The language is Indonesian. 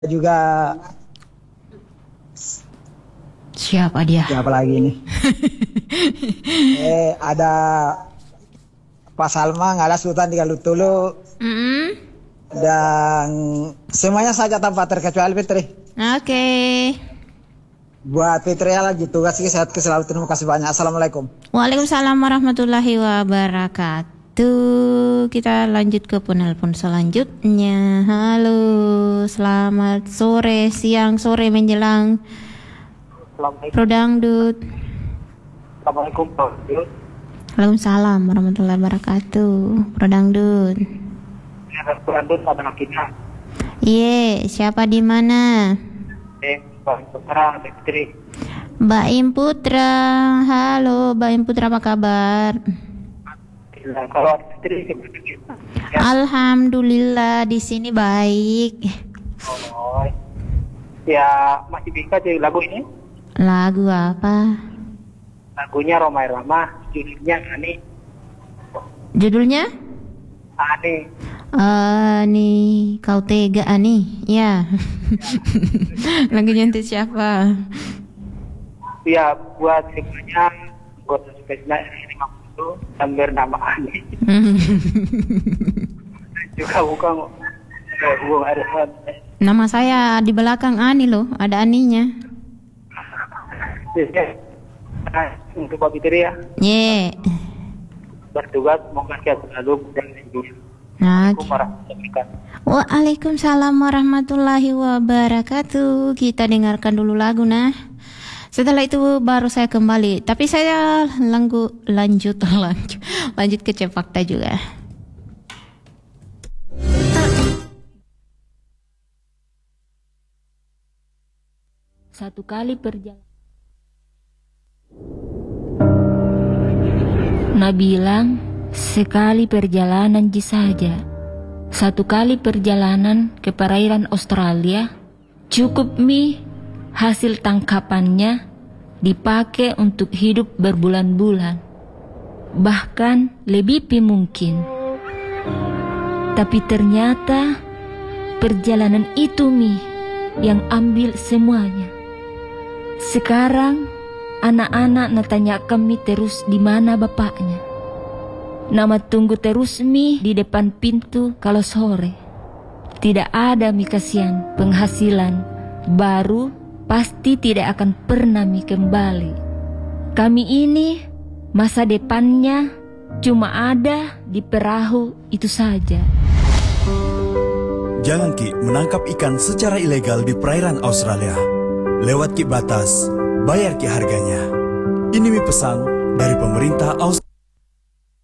juga. Siapa dia? Siapa lagi nih? Ada Pak Salma, ada Sultan Tiga Lutulu, dan semuanya saja tanpa terkecuali Fitri. Oke. Buat Fitri lagi tugas sehat selalu, terima kasih banyak. Assalamualaikum. Waalaikumsalam warahmatullahi wabarakatuh. Kita lanjut ke penelpon selanjutnya. Halo, selamat sore, siang, sore menjelang. Pro Dangdut. Assalamualaikum Pro Dangdut. Waalaikumsalam warahmatullahi wabarakatuh. Pro Dangdut. Pro Dangdut ada kita. Iya, siapa di mana? Mbak Putra, Fitri. Mbak Im Putra. Halo, Mbak Im Putra, apa kabar? Kalau Fitri ya. Alhamdulillah di sini baik. Oh, ya masih bisa jadi lagu ini? Lagu apa? Lagunya Roma Irama, judulnya Ani. Judulnya? Ani. Ani, kau tega Ani, ya. Lagunya untuk siapa? Ya buat semuanya, buat spesial ini 50 yang bernama Ani. Juga bukan ada. Nama saya di belakang Ani loh, ada Aninya. Untuk Pak Fitri ya. Ye. Bertugas semoga sehat selalu dan hidup. Waalaikumsalam warahmatullahi wabarakatuh. Kita dengarkan dulu lagu nah. Setelah itu baru saya kembali. Tapi saya lanjut ke Cek Fakta juga. Satu kali perjalanan. Nah bilang sekali perjalanan saja. Satu kali perjalanan ke perairan Australia cukup hasil tangkapannya dipakai untuk hidup berbulan-bulan, bahkan lebih mungkin. Tapi ternyata perjalanan itu yang ambil semuanya. Sekarang anak-anak natanya kami terus di mana bapaknya. Nama tunggu terus di depan pintu kalau sore. Tidak ada kasihan penghasilan baru pasti tidak akan pernah kembali. Kami ini masa depannya cuma ada di perahu itu saja. Jangan menangkap ikan secara ilegal di perairan Australia. Lewat batas, bayar harganya. Ini pesan dari pemerintah Australia.